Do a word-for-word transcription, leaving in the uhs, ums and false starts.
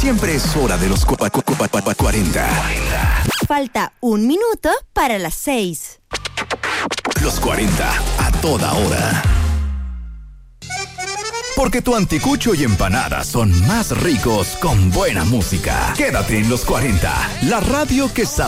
Siempre es hora de los cuarenta. Falta un minuto para las seis. Los cuarenta, a toda hora. Porque tu anticucho y empanadas son más ricos con buena música. Quédate en los cuarenta, la radio que sabe